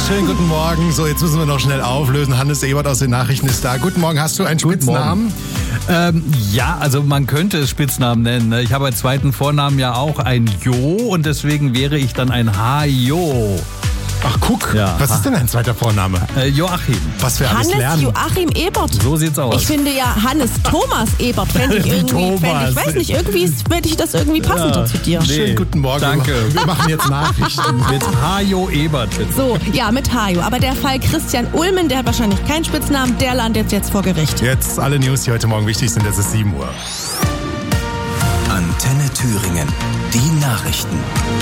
Schönen guten Morgen. So, jetzt müssen wir noch schnell auflösen. Hannes Ebert aus den Nachrichten ist da. Guten Morgen. Hast du einen Spitznamen? Ja, also man könnte es Spitznamen nennen. Ich habe als zweiten Vornamen ja auch ein Jo und deswegen wäre ich dann ein Ha-Jo. Ach, guck. Ja. Was ist denn dein zweiter Vorname? Joachim. Was wir alles Hannes lernen. Joachim Ebert. So sieht's aus. Ich finde ja Hannes Thomas Ebert fände ich irgendwie, ich weiß nicht, irgendwie würde ich das irgendwie passender zu dir. Nee. Schönen guten Morgen. Danke. Wir machen jetzt Nachrichten. Mit Ha-Jo Ebert. Bitte. So, ja, mit Hajo. Aber der Fall Christian Ulmen, der hat wahrscheinlich keinen Spitznamen, der landet jetzt vor Gericht. Jetzt alle News, die heute Morgen wichtig sind. Es ist 7 Uhr. Antenne Thüringen. Die Nachrichten.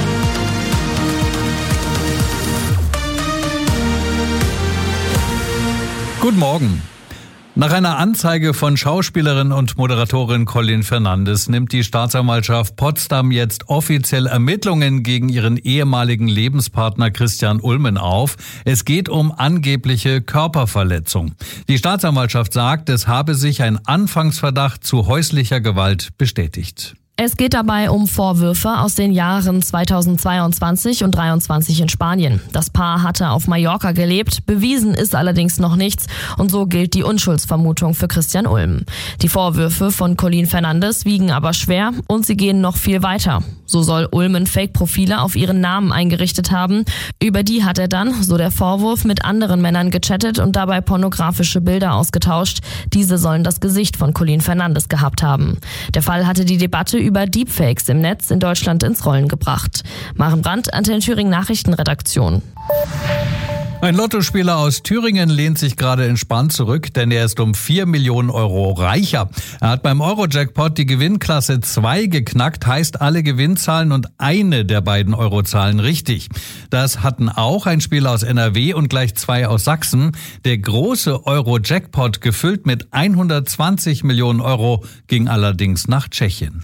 Guten Morgen. Nach einer Anzeige von Schauspielerin und Moderatorin Colin Fernandes nimmt die Staatsanwaltschaft Potsdam jetzt offiziell Ermittlungen gegen ihren ehemaligen Lebenspartner Christian Ulmen auf. Es geht um angebliche Körperverletzung. Die Staatsanwaltschaft sagt, es habe sich ein Anfangsverdacht zu häuslicher Gewalt bestätigt. Es geht dabei um Vorwürfe aus den Jahren 2022 und 2023 in Spanien. Das Paar hatte auf Mallorca gelebt, bewiesen ist allerdings noch nichts und so gilt die Unschuldsvermutung für Christian Ulmen. Die Vorwürfe von Colin Fernandes wiegen aber schwer und sie gehen noch viel weiter. So soll Ulmen Fake-Profile auf ihren Namen eingerichtet haben. Über die hat er dann, so der Vorwurf, mit anderen Männern gechattet und dabei pornografische Bilder ausgetauscht. Diese sollen das Gesicht von Colin Fernandes gehabt haben. Der Fall hatte die Debatte über Deepfakes im Netz in Deutschland ins Rollen gebracht. Maren Brandt, Antenne Thüringen Nachrichtenredaktion. Ein Lottospieler aus Thüringen lehnt sich gerade entspannt zurück, denn er ist um 4 Millionen Euro reicher. Er hat beim Euro-Jackpot die Gewinnklasse 2 geknackt, heißt alle Gewinnzahlen und eine der beiden Eurozahlen richtig. Das hatten auch ein Spieler aus NRW und gleich 2 aus Sachsen. Der große Euro-Jackpot, gefüllt mit 120 Millionen Euro, ging allerdings nach Tschechien.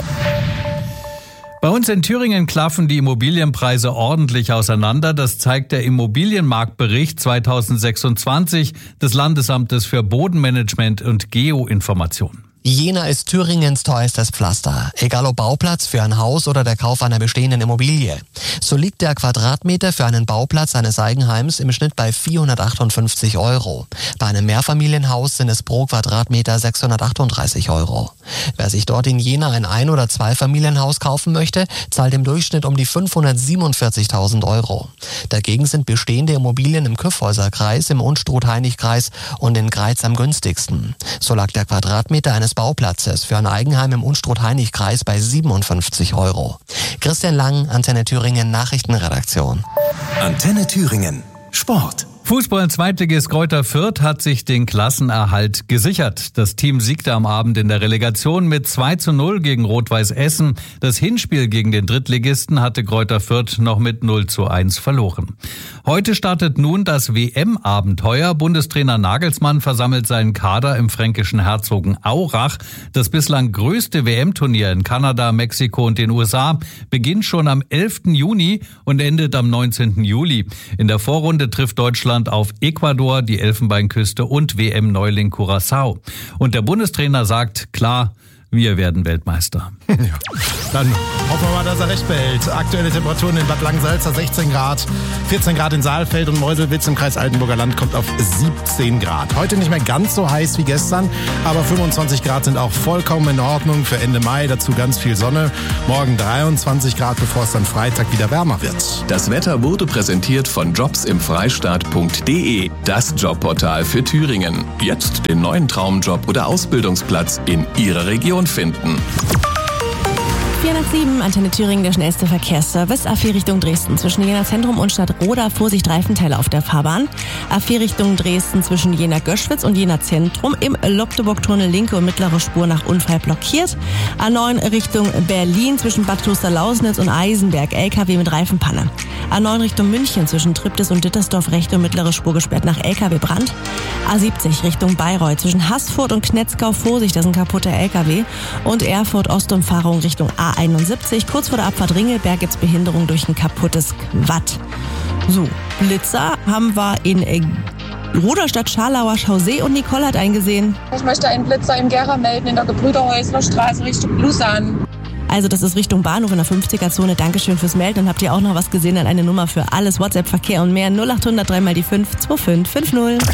Bei uns in Thüringen klaffen die Immobilienpreise ordentlich auseinander. Das zeigt der Immobilienmarktbericht 2026 des Landesamtes für Bodenmanagement und Geoinformation. Jena ist Thüringens teuerstes Pflaster, egal ob Bauplatz für ein Haus oder der Kauf einer bestehenden Immobilie. So liegt der Quadratmeter für einen Bauplatz eines Eigenheims im Schnitt bei 458 Euro. Bei einem Mehrfamilienhaus sind es pro Quadratmeter 638 Euro. Wer sich dort in Jena ein Ein- oder Zweifamilienhaus kaufen möchte, zahlt im Durchschnitt um die 547.000 Euro. Dagegen sind bestehende Immobilien im Kyffhäuserkreis, im Unstrut-Hainich-Kreis und in Greiz am günstigsten. So lag der Quadratmeter eines Bauplatzes für ein Eigenheim im Unstrut-Hainich-Kreis bei 57 Euro. Christian Lang, Antenne Thüringen Nachrichtenredaktion. Antenne Thüringen. Sport. Fußball-Zweitligist Greuther Fürth hat sich den Klassenerhalt gesichert. Das Team siegte am Abend in der Relegation mit 2:0 gegen Rot-Weiß Essen. Das Hinspiel gegen den Drittligisten hatte Greuther Fürth noch mit 0:1 verloren. Heute startet nun das WM-Abenteuer. Bundestrainer Nagelsmann versammelt seinen Kader im fränkischen Herzogenaurach. Das bislang größte WM-Turnier in Kanada, Mexiko und den USA beginnt schon am 11. Juni und endet am 19. Juli. In der Vorrunde trifft Deutschland auf Ecuador, die Elfenbeinküste und WM-Neuling Curaçao. Und der Bundestrainer sagt, klar, wir werden Weltmeister. Ja. Dann hoffen wir mal, dass er recht behält. Aktuelle Temperaturen in Bad Langensalza 16 Grad, 14 Grad in Saalfeld und Meuselwitz im Kreis Altenburger Land kommt auf 17 Grad. Heute nicht mehr ganz so heiß wie gestern, aber 25 Grad sind auch vollkommen in Ordnung für Ende Mai. Dazu ganz viel Sonne. Morgen 23 Grad, bevor es dann Freitag wieder wärmer wird. Das Wetter wurde präsentiert von jobsimfreistaat.de, das Jobportal für Thüringen. Jetzt den neuen Traumjob oder Ausbildungsplatz in Ihrer Region finden. 4:07, Antenne Thüringen, der schnellste Verkehrsservice. A4 Richtung Dresden zwischen Jena Zentrum und Stadtroda. Vorsicht, Reifenteile auf der Fahrbahn. A4 Richtung Dresden zwischen Jena Göschwitz und Jena Zentrum. Im Lobdeburg-Tunnel linke und mittlere Spur nach Unfall blockiert. A9 Richtung Berlin zwischen Bad Klosterlausnitz und Eisenberg. LKW mit Reifenpanne. A9 Richtung München zwischen Triptis und Dittersdorf. Rechte und mittlere Spur gesperrt nach LKW-Brand. A70 Richtung Bayreuth zwischen Haßfurt und Knetzgau. Vorsicht, das ist ein kaputter LKW. Und Erfurt-Ostumfahrung Richtung A71. Kurz vor der Abfahrt Ringelberg gibt's Behinderung durch ein kaputtes Quad. So, Blitzer haben wir in Ruderstadt, Scharlauer, Schausee und Nicole hat eingesehen. Ich möchte einen Blitzer in Gera melden in der Gebrüderhäusler Straße Richtung Lusan. Also das ist Richtung Bahnhof in der 50er-Zone. Dankeschön fürs Melden. Und habt ihr auch noch was gesehen? Dann eine Nummer für alles, WhatsApp-Verkehr und mehr. 0800 3 mal die 5 2550.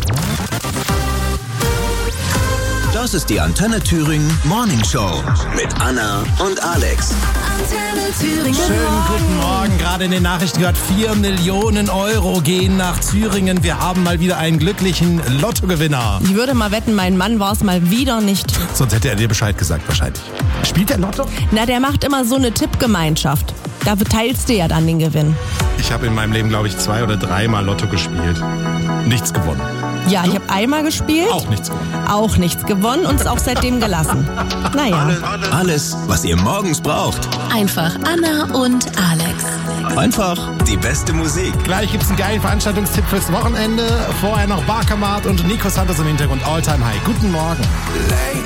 Das ist die Antenne Thüringen Morning Show mit Anna und Alex. Antenne Thüringen. Schönen guten Morgen. Gerade in den Nachrichten gehört, 4 Millionen Euro gehen nach Thüringen. Wir haben mal wieder einen glücklichen Lottogewinner. Ich würde mal wetten, mein Mann war es mal wieder nicht. Sonst hätte er dir Bescheid gesagt wahrscheinlich. Spielt der Lotto? Na, der macht immer so eine Tippgemeinschaft. Da teilst du ja dann den Gewinn. Ich habe in meinem Leben, glaube ich, 2 oder 3 Mal Lotto gespielt. Nichts gewonnen. Ja, ich habe einmal gespielt. Auch nichts gewonnen. Auch nichts gewonnen und es auch seitdem gelassen. Naja. Alles, was ihr morgens braucht. Einfach Anna und Alex. Einfach die beste Musik. Gleich gibt's einen geilen Veranstaltungstipp fürs Wochenende. Vorher noch Barkamat und Nico Santos im Hintergrund. All Time High. Guten Morgen.